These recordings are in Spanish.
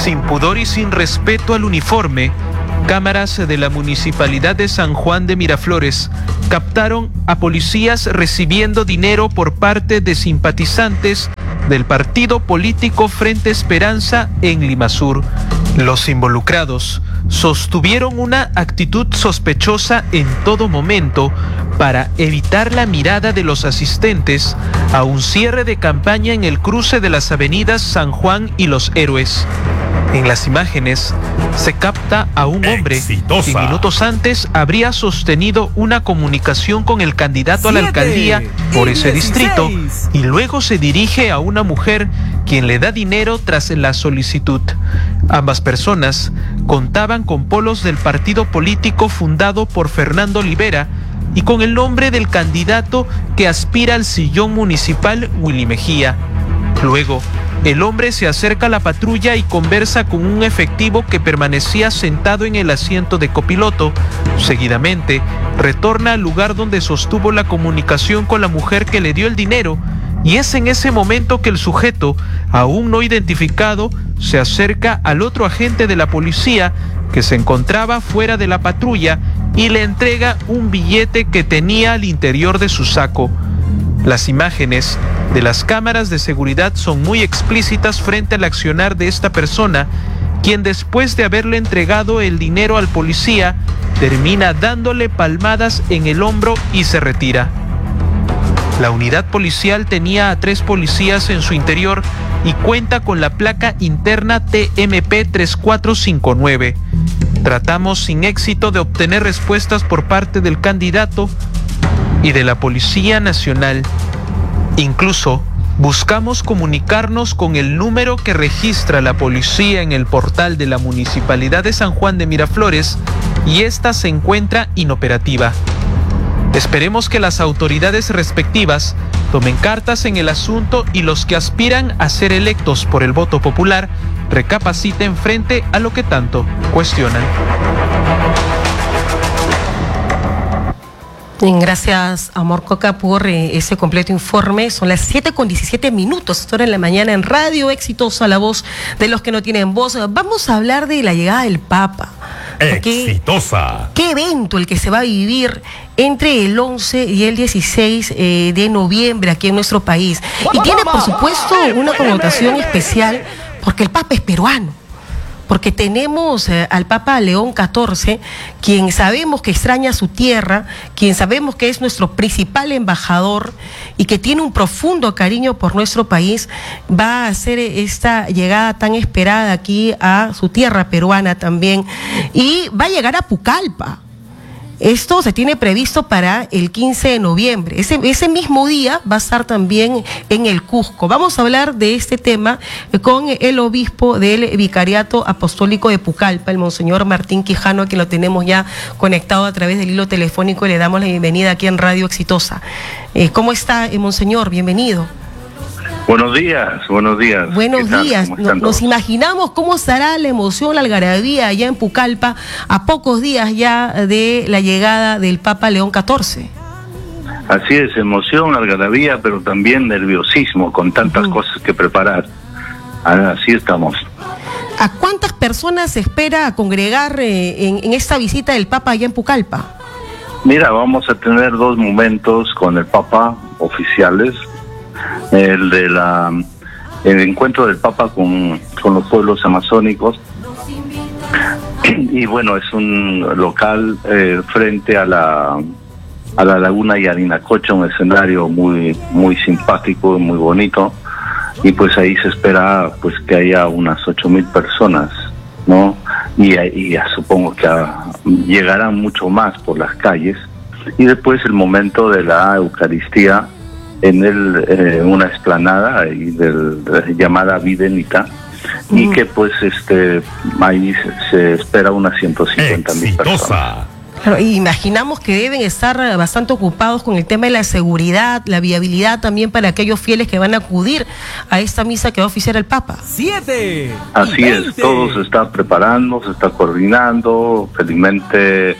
Sin pudor y sin respeto al uniforme, cámaras de la Municipalidad de San Juan de Miraflores captaron a policías recibiendo dinero por parte de simpatizantes del partido político Frente Esperanza en Limasur. Los involucrados sostuvieron una actitud sospechosa en todo momento para evitar la mirada de los asistentes a un cierre de campaña en el cruce de las avenidas San Juan y Los Héroes. En las imágenes se capta a un hombre que minutos antes habría sostenido una comunicación con el candidato a la alcaldía por ese distrito y luego se dirige a una mujer quien le da dinero tras la solicitud. Ambas personas contaban con polos del partido político fundado por Fernando Olivera y con el nombre del candidato que aspira al sillón municipal, Willy Mejía. Luego, el hombre se acerca a la patrulla y conversa con un efectivo que permanecía sentado en el asiento de copiloto. Seguidamente, retorna al lugar donde sostuvo la comunicación con la mujer que le dio el dinero, y es en ese momento que el sujeto, aún no identificado, se acerca al otro agente de la policía que se encontraba fuera de la patrulla y le entrega un billete que tenía al interior de su saco. Las imágenes de las cámaras de seguridad son muy explícitas frente al accionar de esta persona, quien después de haberle entregado el dinero al policía, termina dándole palmadas en el hombro y se retira. La unidad policial tenía a 3 policías en su interior y cuenta con la placa interna TMP 3459. Tratamos sin éxito de obtener respuestas por parte del candidato y de la Policía Nacional. Incluso buscamos comunicarnos con el número que registra la policía en el portal de la Municipalidad de San Juan de Miraflores y esta se encuentra inoperativa. Esperemos que las autoridades respectivas tomen cartas en el asunto y los que aspiran a ser electos por el voto popular recapaciten frente a lo que tanto cuestionan. Gracias, Amor Coca, por ese completo informe. Son las 7:17. Esto en la mañana en Radio Exitosa, la voz de los que no tienen voz. Vamos a hablar de la llegada del Papa. Exitosa. ¿Qué evento el que se va a vivir entre el 11 y el 16 de noviembre aquí en nuestro país? Y tiene, por supuesto, una connotación especial porque el Papa es peruano. Porque tenemos al Papa León XIV, quien sabemos que extraña su tierra, quien sabemos que es nuestro principal embajador y que tiene un profundo cariño por nuestro país, va a hacer esta llegada tan esperada aquí a su tierra peruana también, y va a llegar a Pucallpa. Esto se tiene previsto para el 15 de noviembre. Ese mismo día va a estar también en el Cusco. Vamos a hablar de este tema con el obispo del Vicariato Apostólico de Pucallpa, el Monseñor Martín Quijano, a quien lo tenemos ya conectado a través del hilo telefónico y le damos la bienvenida aquí en Radio Exitosa. ¿Cómo está, Monseñor? Bienvenido. Buenos días. Buenos días. Nos imaginamos cómo estará la emoción, la algarabía allá en Pucallpa a pocos días ya de la llegada del Papa León XIV. Así es, emoción, algarabía, pero también nerviosismo con tantas cosas que preparar. Así estamos. ¿A cuántas personas se espera congregar en esta visita del Papa allá en Pucallpa? Mira, vamos a tener 2 momentos con el Papa oficiales. El encuentro del Papa con los pueblos amazónicos, y bueno, es un local frente a la laguna Yarinacocha, un escenario muy simpático, muy bonito, y pues ahí se espera pues que haya unas 8,000 personas, ¿no? Y ya supongo que llegarán mucho más por las calles, y después el momento de la Eucaristía en una explanada llamada Videnita, y que pues ahí se espera unas 150,000 personas. Claro, imaginamos que deben estar bastante ocupados con el tema de la seguridad, la viabilidad también para aquellos fieles que van a acudir a esta misa que va a oficiar el Papa. Así es, todo se está preparando, se está coordinando. Felizmente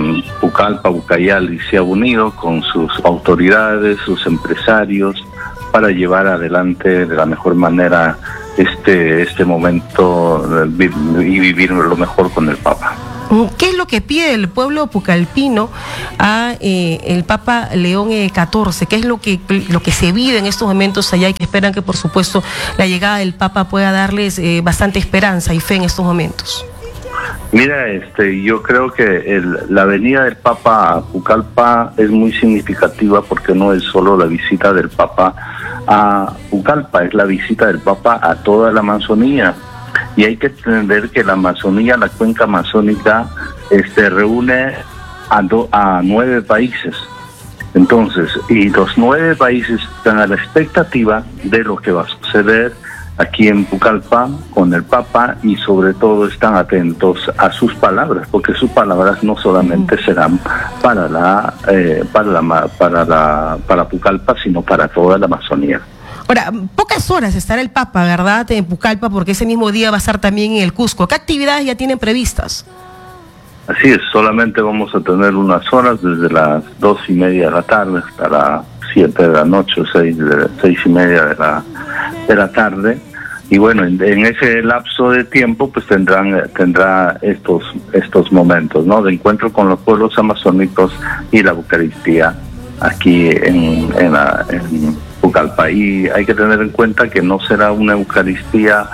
Pucallpa, Ucayali se ha unido con sus autoridades, sus empresarios, para llevar adelante de la mejor manera este momento y vivir lo mejor con el Papa. ¿Qué es lo que pide el pueblo pucallpino a el Papa León XIV? ¿Qué es lo que se vive en estos momentos allá y que esperan que, por supuesto, la llegada del Papa pueda darles bastante esperanza y fe en estos momentos? Mira, yo creo que la venida del Papa a Pucallpa es muy significativa porque no es solo la visita del Papa a Pucallpa, es la visita del Papa a toda la Amazonía. Y hay que entender que la Amazonía, la cuenca amazónica, reúne a 9 países. Entonces, y los 9 países están a la expectativa de lo que va a suceder aquí en Pucallpa con el Papa, y sobre todo están atentos a sus palabras, porque sus palabras no solamente serán para Pucallpa, sino para toda la Amazonía. Ahora, pocas horas estará el Papa, ¿verdad?, en Pucallpa, porque ese mismo día va a estar también en el Cusco. ¿Qué actividades ya tienen previstas? Así es, solamente vamos a tener unas horas, desde las 2:30 de la tarde hasta las 7 de la noche, o 6:30 de la tarde. Y bueno, en ese lapso de tiempo pues tendrá estos momentos, ¿no?, de encuentro con los pueblos amazónicos y la Eucaristía aquí en Pucallpa. Y hay que tener en cuenta que no será una Eucaristía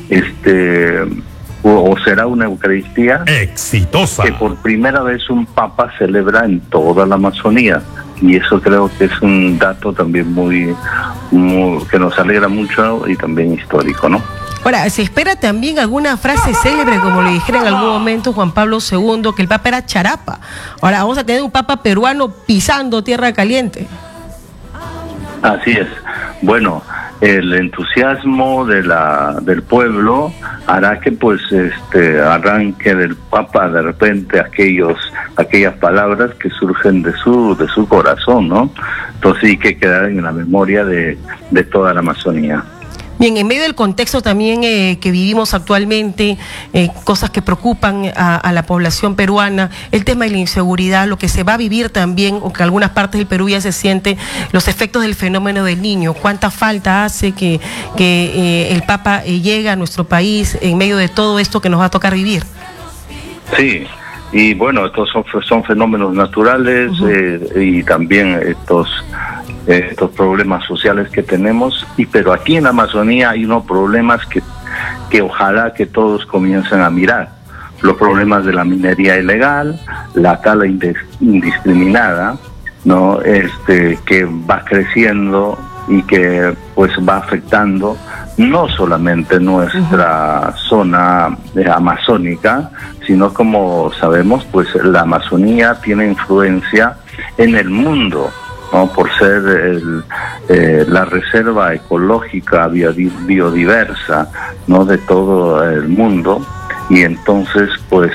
o será una Eucaristía exitosa, que por primera vez un Papa celebra en toda la Amazonía, y eso creo que es un dato también muy que nos alegra mucho y también histórico, ¿no? Ahora, se espera también alguna frase célebre, como le dijera en algún momento Juan Pablo II, que el Papa era charapa. Ahora vamos a tener un Papa peruano pisando tierra caliente. Así es. Bueno, el entusiasmo del pueblo hará que pues arranque del Papa de repente aquellas palabras que surgen de su corazón, ¿no? Entonces sí que quedarán en la memoria de toda la Amazonía. Bien, en medio del contexto también que vivimos actualmente, cosas que preocupan a la población peruana, el tema de la inseguridad, lo que se va a vivir también, o que en algunas partes del Perú ya se siente, los efectos del fenómeno del Niño. ¿Cuánta falta hace que el Papa llegue a nuestro país en medio de todo esto que nos va a tocar vivir? Sí, y bueno, estos son fenómenos naturales, y también estos problemas sociales que tenemos, pero aquí en la Amazonía hay unos problemas que ojalá que todos comiencen a mirar. Los problemas de la minería ilegal, la tala indiscriminada, ¿no?, que va creciendo y que pues va afectando no solamente nuestra zona amazónica, sino, como sabemos, pues la Amazonía tiene influencia en el mundo, ¿no?, por ser la reserva ecológica biodiversa, ¿no?, de todo el mundo. Y entonces pues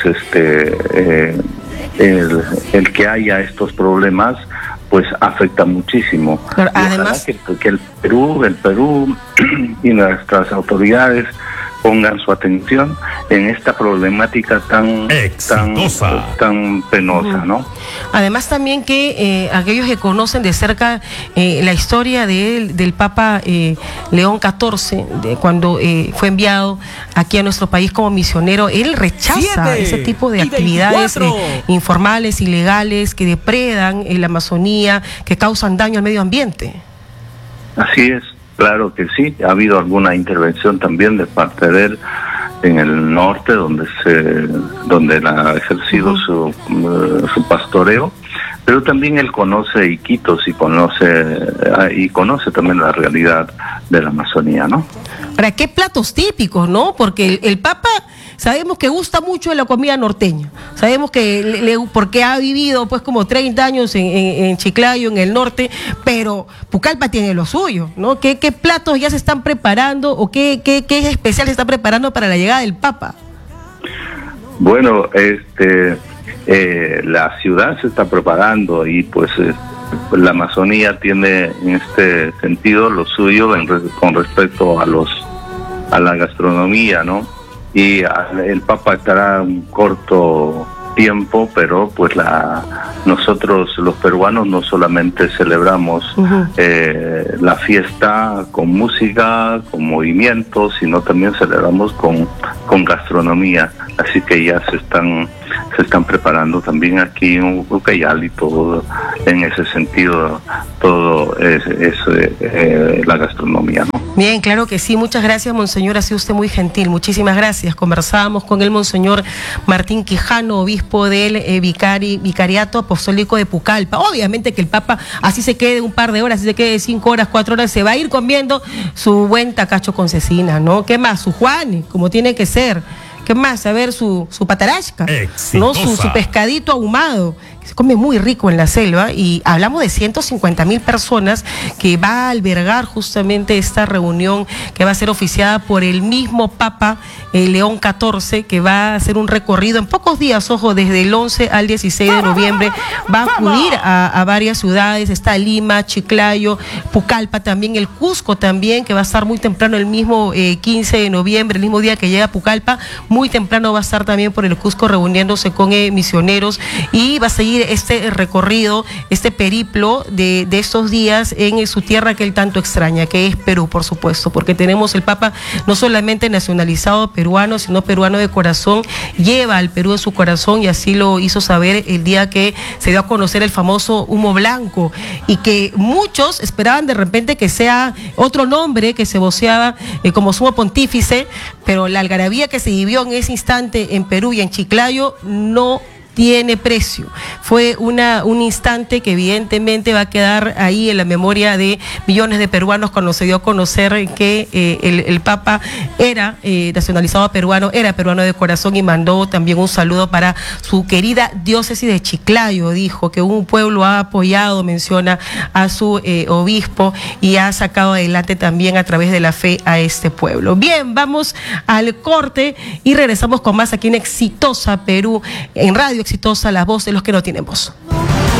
el que haya estos problemas pues afecta muchísimo. Pero además que el Perú y nuestras autoridades pongan su atención en esta problemática tan penosa, ¿no? Además también que aquellos que conocen de cerca la historia del Papa León XIV, cuando fue enviado aquí a nuestro país como misionero, él rechaza ese tipo de actividades informales, ilegales, que depredan la Amazonía, que causan daño al medio ambiente. Así es. Claro que sí, ha habido alguna intervención también de parte de él en el norte, donde él ha ejercido su pastoreo, pero también él conoce Iquitos y conoce también la realidad de la Amazonía, ¿no? Ahora, ¿qué platos típicos, no? Porque el Papa sabemos que gusta mucho de la comida norteña, sabemos que porque ha vivido pues como 30 años en Chiclayo, en el norte, pero Pucallpa tiene lo suyo, ¿no? ¿Qué platos ya se están preparando o qué especial se está preparando para la llegada del Papa? Bueno, la ciudad se está preparando y pues la Amazonía tiene en este sentido lo suyo con respecto a la gastronomía, ¿no? Y el Papa estará un corto tiempo, pero pues nosotros los peruanos no solamente celebramos la fiesta con música, con movimientos, sino también celebramos con gastronomía, así que ya se están preparando también aquí un Ucayali, todo en ese sentido, todo es la gastronomía, ¿no? Bien, claro que sí. Muchas gracias, monseñor. Ha sido usted muy gentil. Muchísimas gracias. Conversábamos con el monseñor Martín Quijano, obispo del Vicariato Apostólico de Pucallpa. Obviamente que el Papa, así se quede un par de horas, así se quede 5 horas, 4 horas, se va a ir comiendo su buen tacacho con cecina, ¿no? ¿Qué más? Su Juan, como tiene que ser. ¿Qué más? A ver, su patarasca, ¿no? Su pescadito ahumado. Se come muy rico en la selva, y hablamos de 150.000 personas que va a albergar justamente esta reunión que va a ser oficiada por el mismo Papa León XIV, que va a hacer un recorrido en pocos días, ojo, desde el 11 al 16 de noviembre, va a acudir a varias ciudades, está Lima, Chiclayo, Pucallpa también, el Cusco también, que va a estar muy temprano el mismo 15 de noviembre, el mismo día que llega a Pucallpa, muy temprano va a estar también por el Cusco reuniéndose con misioneros, y va a seguir este recorrido, este periplo de estos días en su tierra que él tanto extraña, que es Perú, por supuesto, porque tenemos el Papa no solamente nacionalizado peruano, sino peruano de corazón, lleva al Perú en su corazón, y así lo hizo saber el día que se dio a conocer el famoso humo blanco, y que muchos esperaban de repente que sea otro nombre que se voceaba como sumo pontífice, pero la algarabía que se vivió en ese instante en Perú y en Chiclayo no tiene precio. Fue un instante que evidentemente va a quedar ahí en la memoria de millones de peruanos cuando se dio a conocer que el Papa era nacionalizado peruano, era peruano de corazón, y mandó también un saludo para su querida diócesis de Chiclayo. Dijo que un pueblo ha apoyado, menciona a su obispo, y ha sacado adelante también a través de la fe a este pueblo. Bien, vamos al corte y regresamos con más aquí en Exitosa Perú, en Radio Exitosa, la voz de los que no tienen voz.